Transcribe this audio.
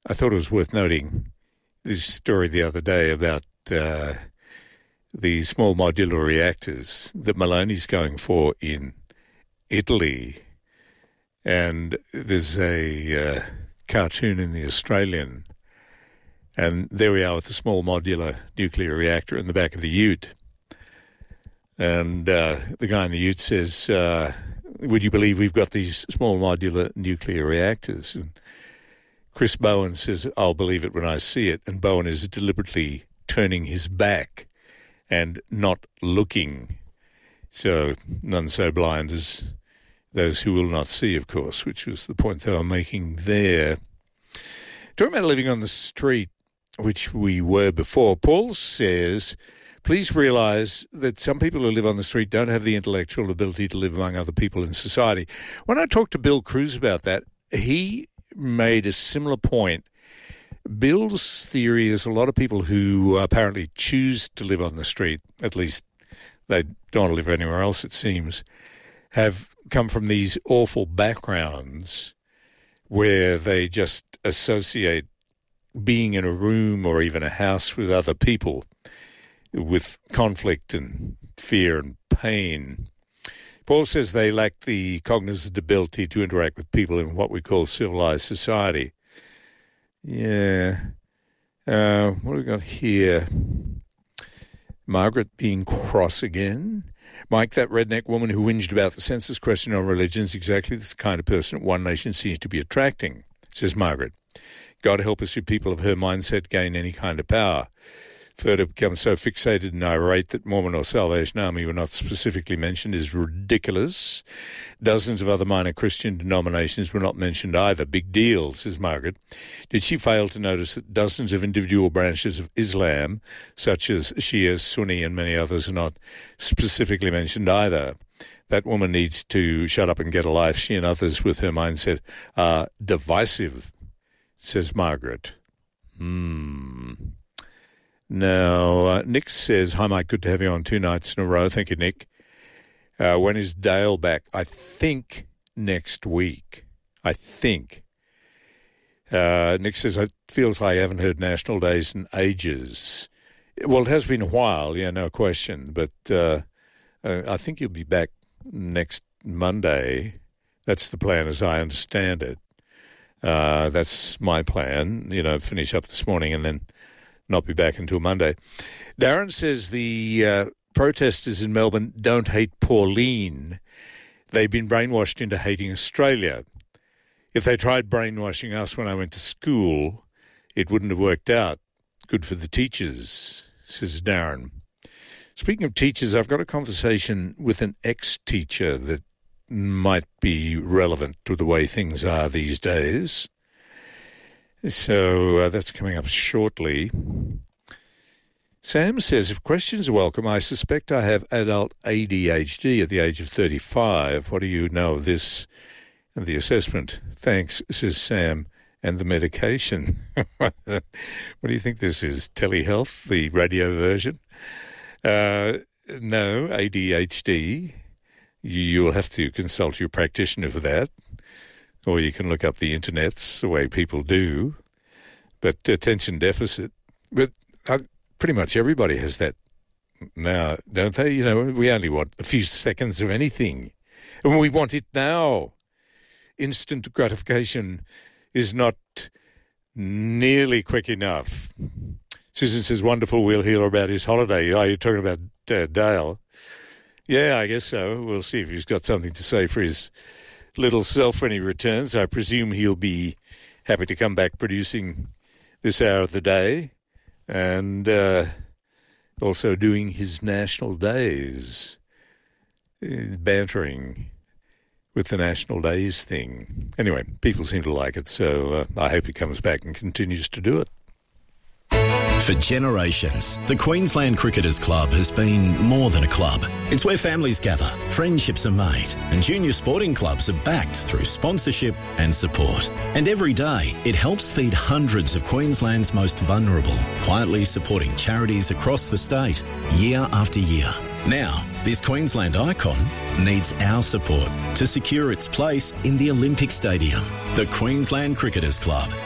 I thought it was worth noting this story the other day about the small modular reactors that Maloney's going for in Italy. And there's a cartoon in The Australian, and there we are with the small modular nuclear reactor in the back of the ute. And the guy in the ute says, would you believe we've got these small modular nuclear reactors? And Chris Bowen says, I'll believe it when I see it. And Bowen is deliberately turning his back and not looking. So none so blind as those who will not see, of course, which was the point they were making there. Talking about living on the street, which we were before, Paul says, please realise that some people who live on the street don't have the intellectual ability to live among other people in society. When I talked to Bill Cruz about that, he made a similar point. Bill's theory is a lot of people who apparently choose to live on the street, at least they don't want to live anywhere else, it seems, have come from these awful backgrounds where they just associate being in a room or even a house with other people with conflict and fear and pain. Paul says they lack the cognizant ability to interact with people in what we call civilized society. Yeah. What have we got here? Margaret being cross again. Mike, that redneck woman who whinged about the census question on religion is exactly the kind of person One Nation seems to be attracting, says Margaret. God help us if people of her mindset gain any kind of power. Further become so fixated and irate that Mormon or Salvation Army were not specifically mentioned is ridiculous. Dozens of other minor Christian denominations were not mentioned either. Big deal, says Margaret. Did she fail to notice that dozens of individual branches of Islam, such as Shia, Sunni, and many others, are not specifically mentioned either? That woman needs to shut up and get a life. She and others with her mindset are divisive, says Margaret. Now, Nick says, hi, Mike, good to have you on 2 nights in a row. Thank you, Nick. When is Dale back? I think next week. I think. Nick says, it feels like I haven't heard National Days in ages. Well, it has been a while, yeah, no question. But I think you'll be back next Monday. That's the plan as I understand it. That's my plan, finish up this morning and then not be back until Monday. Darren says the protesters in Melbourne don't hate Pauline. They've been brainwashed into hating Australia. If they tried brainwashing us when I went to school, it wouldn't have worked out. Good for the teachers, says Darren. Speaking of teachers, I've got a conversation with an ex-teacher that might be relevant to the way things are these days. So that's coming up shortly. Sam says, if questions are welcome, I suspect I have adult ADHD at the age of 35. What do you know of this and the assessment? Thanks, says Sam, and the medication. What do you think this is, telehealth, the radio version? No, ADHD. You'll have to consult your practitioner for that. Or you can look up the internets the way people do. But attention deficit. But pretty much everybody has that now, don't they? We only want a few seconds of anything. And we want it now. Instant gratification is not nearly quick enough. Susan says, wonderful, we'll hear about his holiday. Are you talking about Dale? Yeah, I guess so. We'll see if he's got something to say for his little self when he returns. I presume he'll be happy to come back producing this hour of the day and also doing his national days, bantering with the national days thing. Anyway, people seem to like it, so I hope he comes back and continues to do it. For generations, the Queensland Cricketers Club has been more than a club. It's where families gather, friendships are made, and junior sporting clubs are backed through sponsorship and support. And every day, it helps feed hundreds of Queensland's most vulnerable, quietly supporting charities across the state, year after year. Now, this Queensland icon needs our support to secure its place in the Olympic Stadium. The Queensland Cricketers Club.